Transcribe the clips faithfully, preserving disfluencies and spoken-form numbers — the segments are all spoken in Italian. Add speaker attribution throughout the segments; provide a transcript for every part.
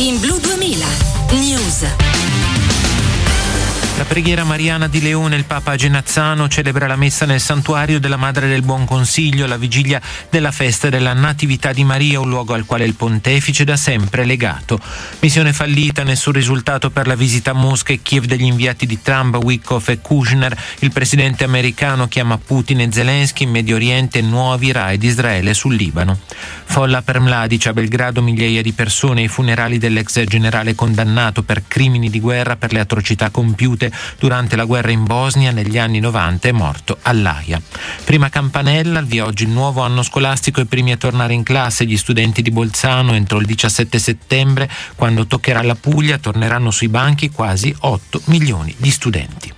Speaker 1: in Blu duemila News.
Speaker 2: La preghiera mariana di Leone, il Papa a Genazzano celebra la messa nel santuario della Madre del Buon Consiglio, la vigilia della festa della Natività di Maria, un luogo al quale il pontefice da sempre è legato. Missione fallita, nessun risultato per la visita a Mosca e Kiev degli inviati di Trump, Witkoff e Kushner. Il presidente americano chiama Putin e Zelensky in Medio Oriente, nuovi raid Israele sul Libano. Folla per Mladic, a Belgrado migliaia di persone ai funerali dell'ex generale condannato per crimini di guerra per le atrocità compiute durante la guerra in Bosnia negli anni novanta, è morto all'Aia. Prima campanella, al via oggi il nuovo anno scolastico, i primi a tornare in classe gli studenti di Bolzano. Entro il diciassette settembre, quando toccherà la Puglia, torneranno sui banchi quasi otto milioni di studenti.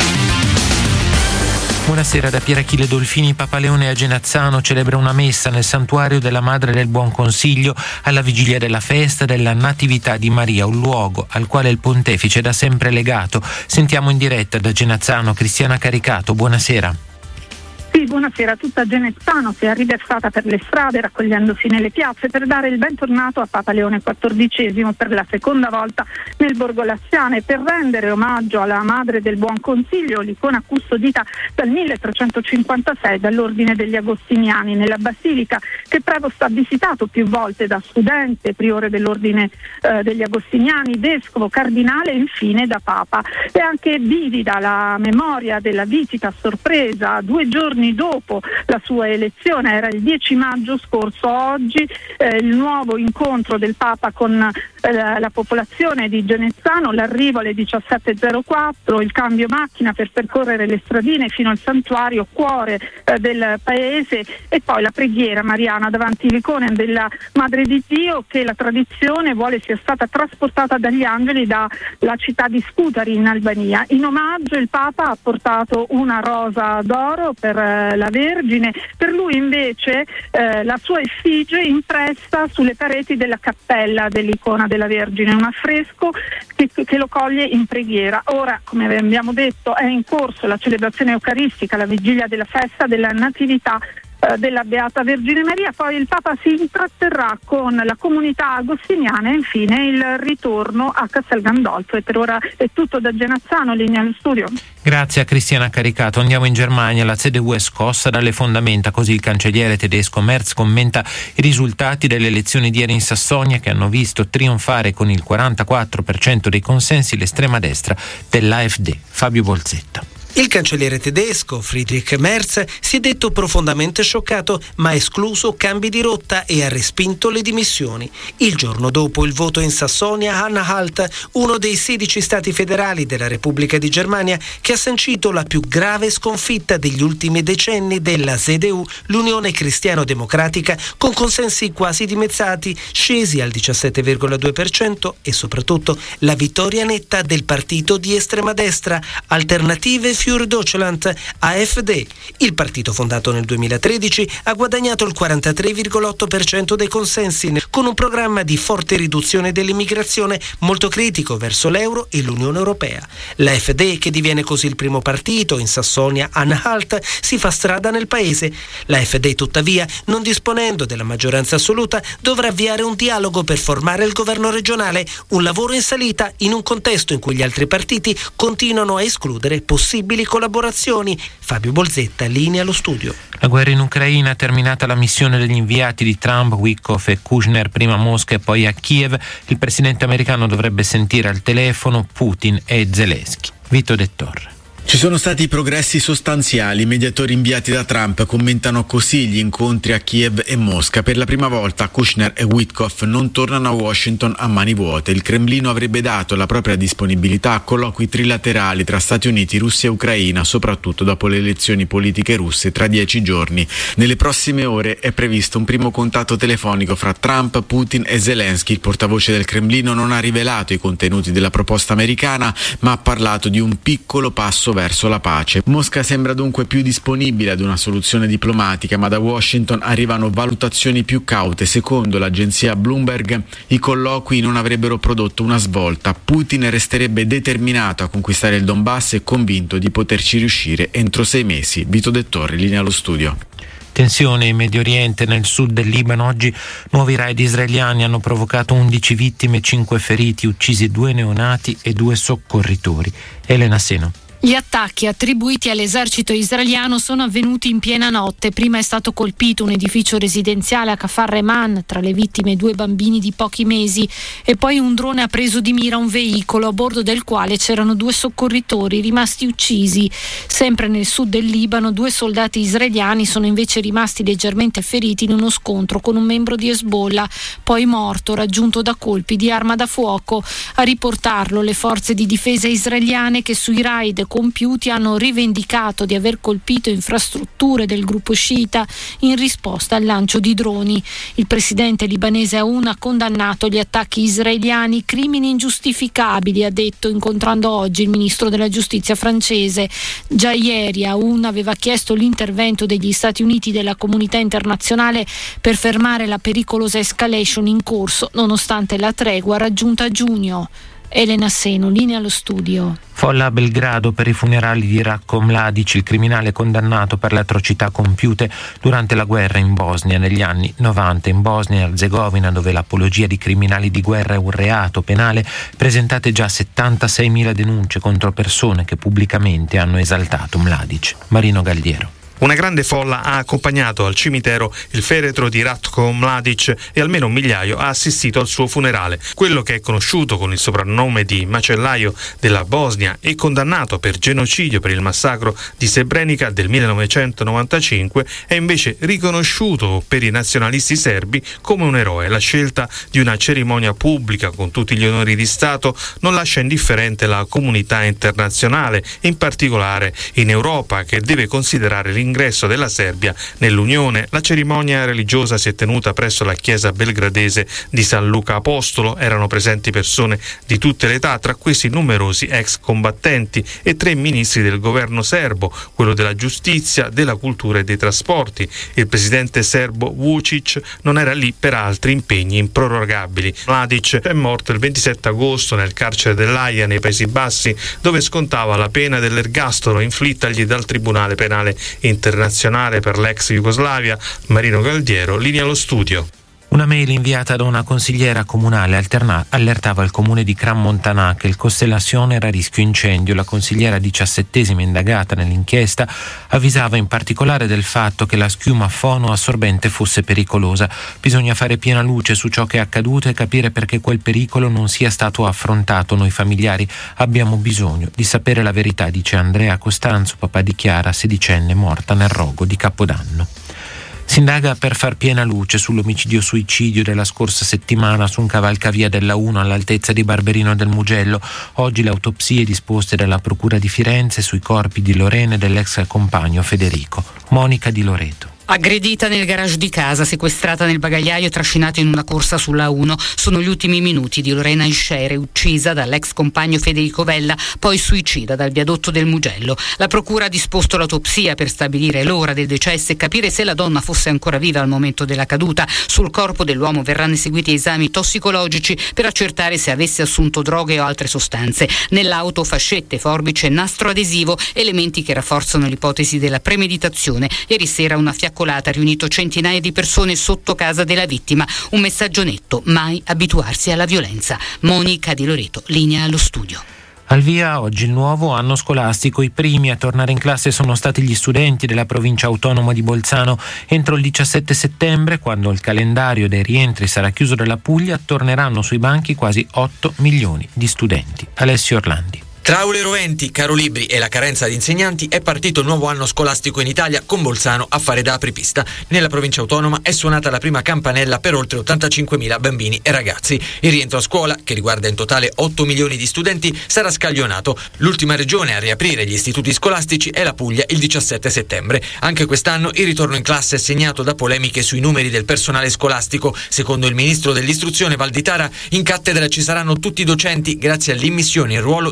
Speaker 2: Buonasera da Pier Achille Dolfini. Papa Leone a Genazzano celebra una messa nel santuario della Madre del Buon Consiglio alla vigilia della festa della Natività di Maria, un luogo al quale il pontefice è da sempre legato. Sentiamo in diretta da Genazzano Cristiana Caricato. Buonasera.
Speaker 3: Sì, buonasera. Tutta Genazzano si è riversata per le strade, raccogliendosi nelle piazze per dare il bentornato a Papa Leone quattordicesimo per la seconda volta nel Borgo Laziale, per rendere omaggio alla Madre del Buon Consiglio, l'icona custodita dal milletrecentocinquantasei dall'Ordine degli Agostiniani nella Basilica, che Prevost ha visitato più volte da studente, priore dell'Ordine eh, degli Agostiniani, vescovo, cardinale e infine da Papa. È anche vivida la memoria della visita a sorpresa due giorni dopo la sua elezione, era il dieci maggio scorso. Oggi eh, il nuovo incontro del Papa con eh, la popolazione di Genazzano, l'arrivo alle diciassette e zero quattro, il cambio macchina per percorrere le stradine fino al santuario, cuore eh, del paese, e poi la preghiera mariana davanti all'icona della Madre di Dio, che la tradizione vuole sia stata trasportata dagli angeli dalla città di Scutari in Albania. In omaggio il Papa ha portato una rosa d'oro per eh, la Vergine, per lui invece eh, la sua effigie impressa sulle pareti della cappella dell'icona della Vergine, un affresco che, che lo coglie in preghiera. Ora, come abbiamo detto, è in corso la celebrazione eucaristica, la vigilia della festa della Natività della Beata Vergine Maria. Poi il Papa si intratterrà con la comunità agostiniana e infine il ritorno a Castel Gandolfo. E per ora è tutto da Genazzano, linea allo studio.
Speaker 2: Grazie a Cristiana Caricato. Andiamo in Germania. La C D U è scossa dalle fondamenta, così il cancelliere tedesco Merz commenta i risultati delle elezioni di ieri in Sassonia, che hanno visto trionfare con il quarantaquattro per cento dei consensi l'estrema destra dell'A F D. Fabio Bolzetta.
Speaker 4: Il cancelliere tedesco Friedrich Merz si è detto profondamente scioccato, ma ha escluso cambi di rotta e ha respinto le dimissioni. Il giorno dopo il voto in Sassonia-Anhalt, uno dei sedici stati federali della Repubblica di Germania, che ha sancito la più grave sconfitta degli ultimi decenni della C D U, l'Unione Cristiano-Democratica, con consensi quasi dimezzati, scesi al diciassette virgola due per cento, e soprattutto la vittoria netta del partito di estrema destra Alternative Für Deutschland, A F D. Il partito fondato nel duemilatredici ha guadagnato il quarantatré virgola otto per cento dei consensi, con un programma di forte riduzione dell'immigrazione molto critico verso l'euro e l'Unione Europea. L'A F D, che diviene così il primo partito in Sassonia-Anhalt, si fa strada nel paese. L'A F D, tuttavia, non disponendo della maggioranza assoluta, dovrà avviare un dialogo per formare il governo regionale, un lavoro in salita in un contesto in cui gli altri partiti continuano a escludere possibili collaborazioni. Fabio Bolzetta, linea allo studio.
Speaker 2: La guerra in Ucraina, terminata la missione degli inviati di Trump, Witkoff e Kushner, prima a Mosca e poi a Kiev, il presidente americano dovrebbe sentire al telefono Putin e Zelensky. Vito De Torre.
Speaker 5: Ci sono stati progressi sostanziali. I mediatori inviati da Trump commentano così gli incontri a Kiev e Mosca. Per la prima volta Kushner e Witkoff non tornano a Washington a mani vuote. Il Cremlino avrebbe dato la propria disponibilità a colloqui trilaterali tra Stati Uniti, Russia e Ucraina, soprattutto dopo le elezioni politiche russe tra dieci giorni. Nelle prossime ore è previsto un primo contatto telefonico fra Trump, Putin e Zelensky. Il portavoce del Cremlino non ha rivelato i contenuti della proposta americana, ma ha parlato di un piccolo passo verso la pace. Mosca sembra dunque più disponibile ad una soluzione diplomatica, ma da Washington arrivano valutazioni più caute. Secondo l'agenzia Bloomberg, i colloqui non avrebbero prodotto una svolta. Putin resterebbe determinato a conquistare il Donbass e convinto di poterci riuscire entro sei mesi. Vito De Torre, linea allo studio.
Speaker 2: Tensione in Medio Oriente, nel sud del Libano. Oggi nuovi raid israeliani hanno provocato undici vittime e cinque feriti, uccisi due neonati e due soccorritori. Elena Seno.
Speaker 6: Gli attacchi attribuiti all'esercito israeliano sono avvenuti in piena notte. Prima è stato colpito un edificio residenziale a Kfar Eman, tra le vittime due bambini di pochi mesi, e poi un drone ha preso di mira un veicolo a bordo del quale c'erano due soccorritori rimasti uccisi. Sempre nel sud del Libano, due soldati israeliani sono invece rimasti leggermente feriti in uno scontro con un membro di Hezbollah, poi morto, raggiunto da colpi di arma da fuoco. A riportarlo le forze di difesa israeliane, che sui raid compiuti hanno rivendicato di aver colpito infrastrutture del gruppo sciita in risposta al lancio di droni. Il presidente libanese Aoun ha condannato gli attacchi israeliani, crimini ingiustificabili, ha detto, incontrando oggi il ministro della giustizia francese. Già ieri Aoun aveva chiesto l'intervento degli Stati Uniti e della comunità internazionale per fermare la pericolosa escalation in corso, nonostante la tregua raggiunta a giugno. Elena Seno, linea allo studio.
Speaker 2: Folla a Belgrado per i funerali di Ratko Mladic, il criminale condannato per le atrocità compiute durante la guerra in Bosnia negli anni novanta. In Bosnia e Erzegovina, dove l'apologia di criminali di guerra è un reato penale, presentate già settantaseimila denunce contro persone che pubblicamente hanno esaltato Mladic. Marino Galdiero.
Speaker 7: Una grande folla ha accompagnato al cimitero il feretro di Ratko Mladic e almeno un migliaio ha assistito al suo funerale. Quello che è conosciuto con il soprannome di macellaio della Bosnia e condannato per genocidio per il massacro di Srebrenica del millenovecentonovantacinque è invece riconosciuto per i nazionalisti serbi come un eroe. La scelta di una cerimonia pubblica con tutti gli onori di Stato non lascia indifferente la comunità internazionale, in particolare in Europa, che deve considerare l'ingresso della Serbia nell'Unione. La cerimonia religiosa si è tenuta presso la chiesa belgradese di San Luca Apostolo. Erano presenti persone di tutte le età, tra questi numerosi ex combattenti e tre ministri del governo serbo, quello della giustizia, della cultura e dei trasporti. Il presidente serbo Vučić non era lì per altri impegni improrogabili. Mladic è morto il ventisette agosto nel carcere dell'Aia nei Paesi Bassi, dove scontava la pena dell'ergastolo inflittagli dal Tribunale Penale Internazionale per l'ex Jugoslavia. Marino Galdiero, linea allo studio.
Speaker 2: Una mail inviata da una consigliera comunale alterna- allertava il comune di Cran Montana che il Costellazione era a rischio incendio. La consigliera diciassettesima indagata nell'inchiesta avvisava in particolare del fatto che la schiuma fonoassorbente fosse pericolosa. Bisogna fare piena luce su ciò che è accaduto e capire perché quel pericolo non sia stato affrontato. Noi familiari abbiamo bisogno di sapere la verità, dice Andrea Costanzo, papà di Chiara, sedicenne, morta nel rogo di Capodanno. Si indaga per far piena luce sull'omicidio-suicidio della scorsa settimana su un cavalcavia della uno all'altezza di Barberino del Mugello. Oggi le autopsie disposte dalla Procura di Firenze sui corpi di Lorena e dell'ex compagno Federico. Monica Di Loreto.
Speaker 8: Aggredita nel garage di casa, sequestrata nel bagagliaio e trascinata in una corsa sulla uno. Sono gli ultimi minuti di Lorena Iscere, uccisa dall'ex compagno Federico Vella, poi suicida dal viadotto del Mugello. La procura ha disposto l'autopsia per stabilire l'ora del decesso e capire se la donna fosse ancora viva al momento della caduta. Sul corpo dell'uomo verranno eseguiti esami tossicologici per accertare se avesse assunto droghe o altre sostanze. Nell'auto fascette, forbice, nastro adesivo, elementi che rafforzano l'ipotesi della premeditazione. Ieri sera una fiaccolata ha riunito centinaia di persone sotto casa della vittima. Un messaggio netto: mai abituarsi alla violenza. Monica Di Loreto, linea allo studio.
Speaker 2: Al via oggi il nuovo anno scolastico. I primi a tornare in classe sono stati gli studenti della provincia autonoma di Bolzano. Entro il diciassette settembre, quando il calendario dei rientri sarà chiuso dalla Puglia, torneranno sui banchi quasi otto milioni di studenti. Alessio Orlandi.
Speaker 9: Tra aule roventi, caro libri e la carenza di insegnanti è partito il nuovo anno scolastico in Italia, con Bolzano a fare da apripista. Nella provincia autonoma è suonata la prima campanella per oltre ottantacinquemila bambini e ragazzi. Il rientro a scuola, che riguarda in totale otto milioni di studenti, sarà scaglionato. L'ultima regione a riaprire gli istituti scolastici è la Puglia il diciassette settembre. Anche quest'anno il ritorno in classe è segnato da polemiche sui numeri del personale scolastico. Secondo il ministro dell'istruzione Valditara, in cattedra ci saranno tutti i docenti grazie all'immissione in ruolo di oltre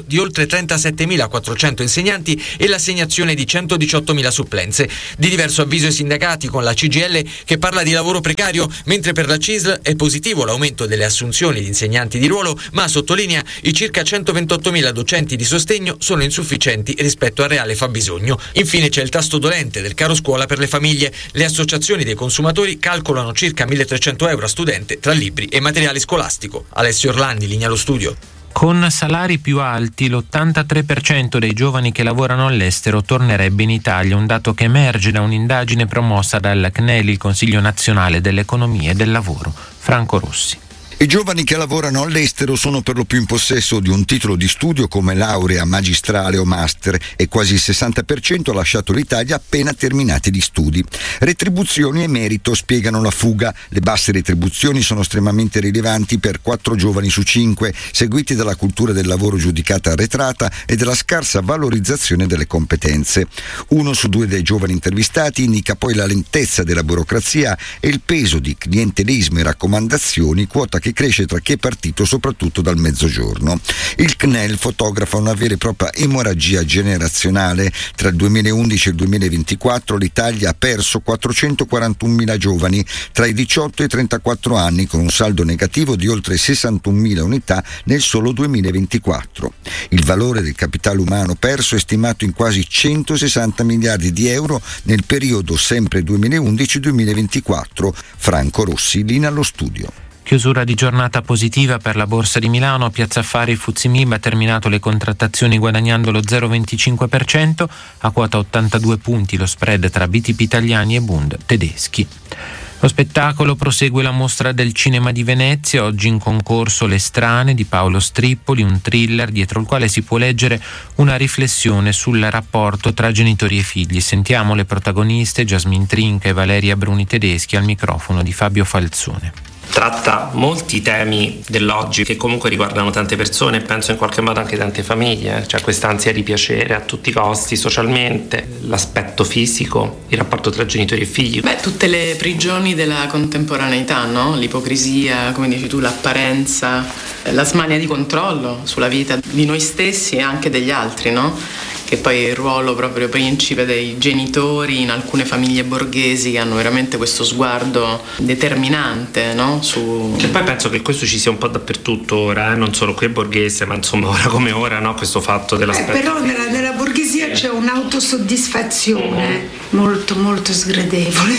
Speaker 9: oltre trentasettemilaquattrocento insegnanti e l'assegnazione di centodiciottomila supplenze. Di diverso avviso i sindacati, con la C G I L che parla di lavoro precario, mentre per la C I S L è positivo l'aumento delle assunzioni di insegnanti di ruolo, ma sottolinea i circa centoventottomila docenti di sostegno sono insufficienti rispetto al reale fabbisogno. Infine c'è il tasto dolente del caro scuola per le famiglie. Le associazioni dei consumatori calcolano circa milletrecento euro a studente tra libri e materiale scolastico. Alessio Orlandi, linea allo studio.
Speaker 2: Con salari più alti, l'ottantatré per cento dei giovani che lavorano all'estero tornerebbe in Italia, un dato che emerge da un'indagine promossa dal C N E L, il Consiglio Nazionale dell'Economia e del Lavoro. Franco Rossi.
Speaker 10: I giovani che lavorano all'estero sono per lo più in possesso di un titolo di studio come laurea, magistrale o master e quasi il sessanta per cento ha lasciato l'Italia appena terminati gli studi. Retribuzioni e merito spiegano la fuga. Le basse retribuzioni sono estremamente rilevanti per quattro giovani su cinque, seguiti dalla cultura del lavoro giudicata arretrata e dalla scarsa valorizzazione delle competenze. Uno su due dei giovani intervistati indica poi la lentezza della burocrazia e il peso di clientelismo e raccomandazioni, quota che cresce tra chi è partito soprattutto dal mezzogiorno. Il C N E L fotografa una vera e propria emorragia generazionale. Tra il duemilaundici e il duemilaventiquattro l'Italia ha perso quattrocentoquarantunomila giovani tra i diciotto e i trentaquattro anni, con un saldo negativo di oltre sessantunomila unità nel solo duemilaventiquattro. Il valore del capitale umano perso è stimato in quasi centosessanta miliardi di euro nel periodo sempre duemilaundici duemilaventiquattro. Franco Rossi, linea allo studio.
Speaker 2: Chiusura di giornata positiva per la Borsa di Milano. Piazza Affari Fuzzi Mib ha terminato le contrattazioni guadagnando lo zero virgola venticinque per cento, a quota ottantadue punti lo spread tra B T P italiani e Bund tedeschi. Lo spettacolo prosegue la mostra del cinema di Venezia, oggi in concorso Le Strane di Paolo Strippoli, un thriller dietro il quale si può leggere una riflessione sul rapporto tra genitori e figli. Sentiamo le protagoniste Jasmine Trinca e Valeria Bruni Tedeschi al microfono di Fabio Falzone.
Speaker 11: Tratta molti temi dell'oggi che comunque riguardano tante persone e penso in qualche modo anche tante famiglie, cioè questa ansia di piacere a tutti i costi socialmente, l'aspetto fisico, il rapporto tra genitori e figli.
Speaker 12: Beh, tutte le prigioni della contemporaneità, no? L'ipocrisia, come dici tu, l'apparenza, la smania di controllo sulla vita di noi stessi e anche degli altri, no? Che poi è il ruolo proprio principe dei genitori in alcune famiglie borghesi che hanno veramente questo sguardo determinante, no? Su...
Speaker 11: E poi penso che questo ci sia un po' dappertutto ora, eh? Non solo qui borghese, ma insomma ora come ora, no? Questo fatto dell'aspetto.
Speaker 13: Eh, però nella, nella borghesia c'è un'autosoddisfazione mm. molto molto sgradevole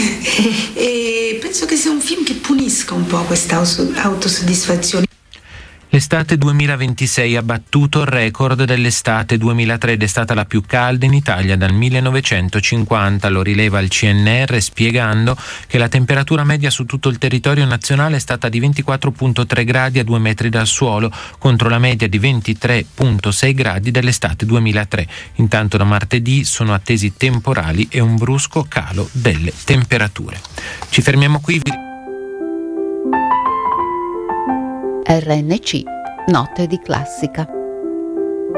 Speaker 13: e penso che sia un film che punisca un po' questa autosoddisfazione.
Speaker 2: L'estate duemilaventisei ha battuto il record dell'estate duemilatré ed è stata la più calda in Italia dal millenovecentocinquanta, lo rileva il C N R spiegando che la temperatura media su tutto il territorio nazionale è stata di ventiquattro virgola tre gradi a due metri dal suolo contro la media di ventitré virgola sei gradi dell'estate duemilatré. Intanto da martedì sono attesi temporali e un brusco calo delle temperature. Ci fermiamo qui.
Speaker 14: R N C, notte di classica.